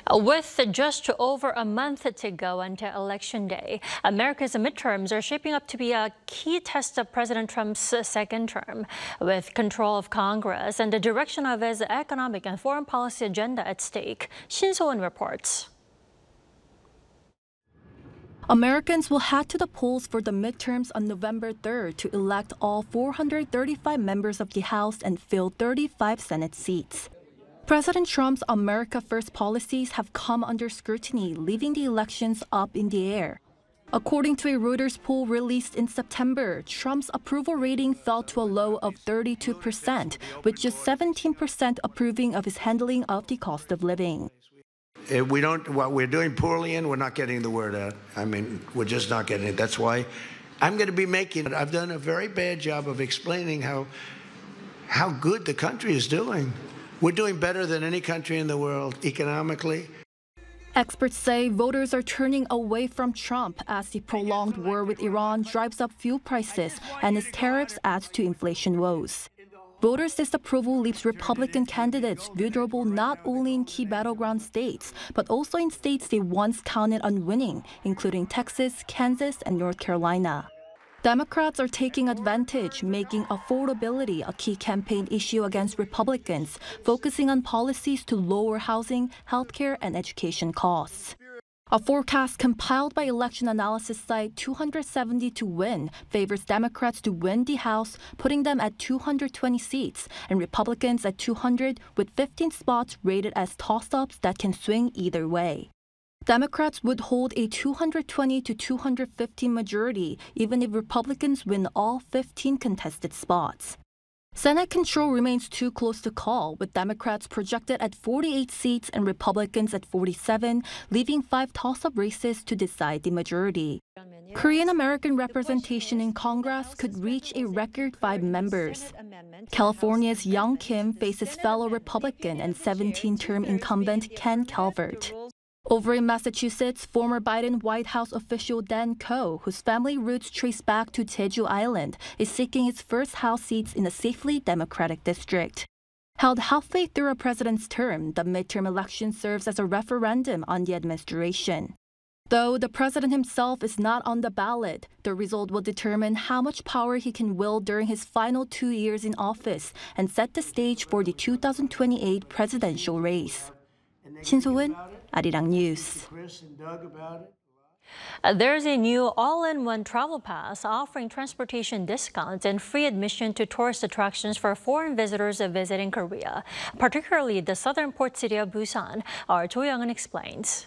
With just over a month to go until Election Day, America's midterms are shaping up to be a key test of President Trump's second term. With control of Congress and the direction of his economic and foreign policy agenda at stake, Shin So-eun reports. Americans will head to the polls for the midterms on November 3rd to elect all 435 members of the House and fill 35 Senate seats. President Trump's America First policies have come under scrutiny, leaving the elections up in the air. According to a Reuters poll released in September, Trump's approval rating fell to a low of 32%, with just 17% approving of his handling of the cost of living. What we're doing poorly in, we're not getting the word out. I mean, we're just not getting it. That's why I'm going to be making it. I've done a very bad job of explaining how good the country is doing. We're doing better than any country in the world economically. Experts say voters are turning away from Trump as the prolonged war with Iran drives up fuel prices and his tariffs add to inflation woes. Voters' disapproval leaves Republican candidates vulnerable not only in key battleground states, but also in states they once counted on winning, including Texas, Kansas, and North Carolina. Democrats are taking advantage, making affordability a key campaign issue against Republicans, focusing on policies to lower housing, healthcare, and education costs. A forecast compiled by election analysis site 270 to Win favors Democrats to win the House, putting them at 220 seats, and Republicans at 200, with 15 spots rated as toss-ups that can swing either way. Democrats would hold a 220 to 215 majority, even if Republicans win all 15 contested spots. Senate control remains too close to call, with Democrats projected at 48 seats and Republicans at 47, leaving 5 toss-up races to decide the majority. Korean-American representation in Congress could reach a record 5 members. California's Young Kim faces fellow Republican and 17-term incumbent Ken Calvert. Over in Massachusetts, former Biden White House official Dan Koh, whose family roots trace back to Jeju Island, is seeking his first House seats in a safely Democratic district. Held halfway through a president's term, the midterm election serves as a referendum on the administration. Though the president himself is not on the ballot, the result will determine how much power he can wield during his final 2 years in office and set the stage for the 2028 presidential race. Shin So-eun, Arirang News. There's a new all-in-one travel pass offering transportation discounts and free admission to tourist attractions for foreign visitors visiting Korea, particularly the southern port city of Busan. Our Jo Young-eun explains.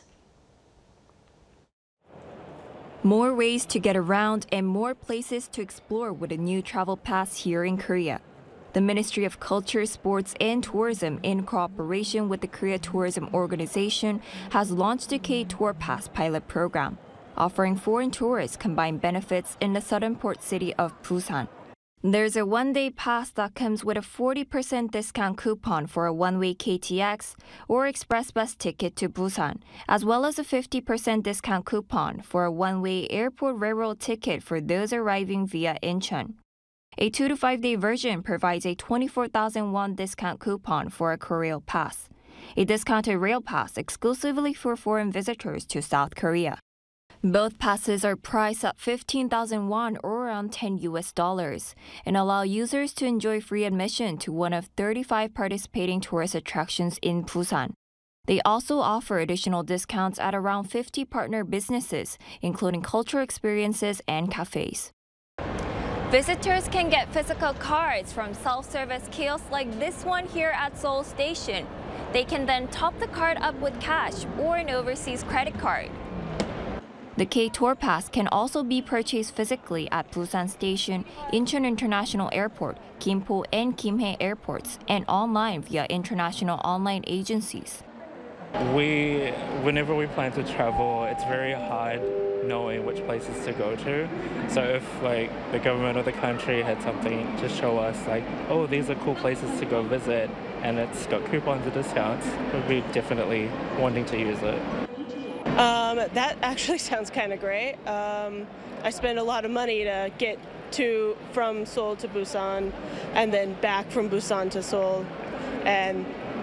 More ways to get around and more places to explore with a new travel pass here in Korea. The Ministry of Culture, Sports and Tourism, in cooperation with the Korea Tourism Organization, has launched the K-Tour Pass pilot program, offering foreign tourists combined benefits in the southern port city of Busan. There's a one-day pass that comes with a 40% discount coupon for a one-way KTX or express bus ticket to Busan, as well as a 50% discount coupon for a one-way airport railroad ticket for those arriving via Incheon. A 2 to 5 day version provides a 24,000 won discount coupon for a Korea pass, a discounted rail pass exclusively for foreign visitors to South Korea. Both passes are priced at 15,000 won or around $10 and allow users to enjoy free admission to one of 35 participating tourist attractions in Busan. They also offer additional discounts at around 50 partner businesses, including cultural experiences and cafes. Visitors can get physical cards from self-service kiosks like this one here at Seoul Station. They can then top the card up with cash or an overseas credit card. The K-Tour Pass can also be purchased physically at Busan Station, Incheon International Airport, Gimpo and Gimhae airports, and online via international online agencies. Whenever we plan to travel, it's very hard knowing which places to go to. So if the government of the country had something to show us oh, these are cool places to go visit and it's got coupons and discounts, we'd be definitely wanting to use it. That actually sounds kind of great. I spend a lot of money to get from Seoul to Busan and then back from Busan to Seoul. And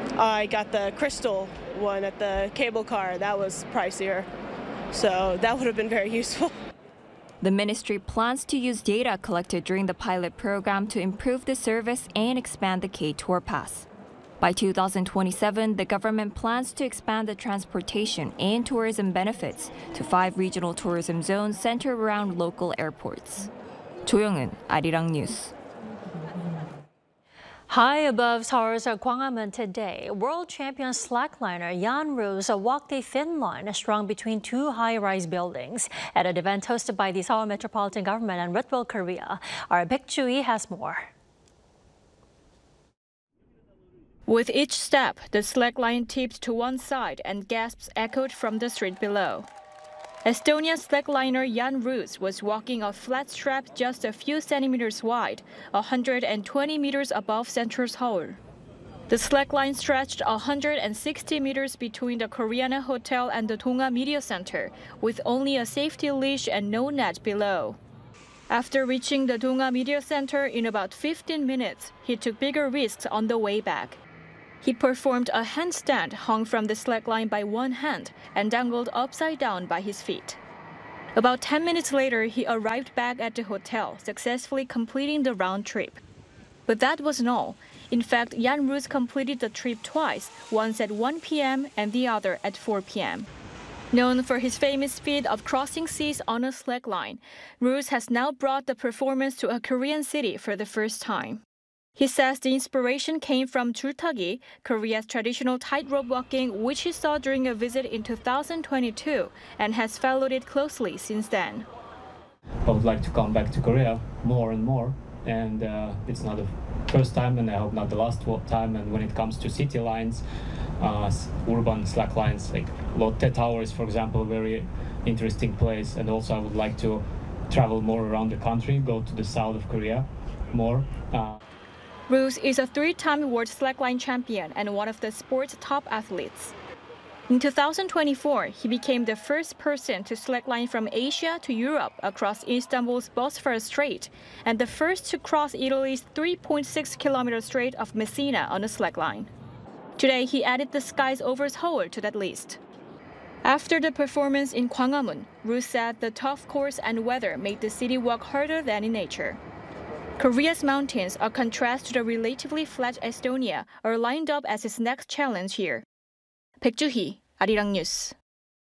I got the crystal one at the cable car. That was pricier. So that would have been very useful. The ministry plans to use data collected during the pilot program to improve the service and expand the K-Tour Pass. By 2027, the government plans to expand the transportation and tourism benefits to 5 regional tourism zones centered around local airports. 조영은, 아리랑 뉴스. High above Seoul's Gwanghwamun today, world champion slackliner Jan Roos walked a thin line strung between 2 high-rise buildings at an event hosted by the Seoul Metropolitan Government and Ritwell Korea. Our Baek Joo-hee has more. With each step, the slackline tipped to one side and gasps echoed from the street below. Estonian slackliner Jan Roos was walking a flat strap just a few centimeters wide, 120 meters above central Seoul. The slackline stretched 160 meters between the Koreana Hotel and the Donga Media Center, with only a safety leash and no net below. After reaching the Donga Media Center in about 15 minutes, he took bigger risks on the way back. He performed a handstand hung from the slackline by one hand and dangled upside down by his feet. About 10 minutes later, he arrived back at the hotel, successfully completing the round trip. But that wasn't all. In fact, Jan Roos completed the trip twice, once at 1 p.m. and the other at 4 p.m. Known for his famous feat of crossing seas on a slackline, Roos has now brought the performance to a Korean city for the first time. He says the inspiration came from Jultagi, Korea's traditional tightrope walking, which he saw during a visit in 2022 and has followed it closely since then. I would like to come back to Korea more and more, and it's not the first time and I hope not the last time. And when it comes to city lines, urban slack lines like Lotte Towers, for example, very interesting place. And also I would like to travel more around the country, go to the south of Korea more. Roos is a 3-time world slackline champion and one of the sport's top athletes. In 2024, he became the first person to slackline from Asia to Europe across Istanbul's Bosphorus Strait and the first to cross Italy's 3.6-kilometer Strait of Messina on a slackline. Today, he added the skies over Seoul to that list. After the performance in Gwanghwamun, Roos said the tough course and weather made the city walk harder than in nature. Korea's mountains, a contrast to the relatively flat Estonia, are lined up as his next challenge here. Baek Joo-hee, 아리랑 뉴스.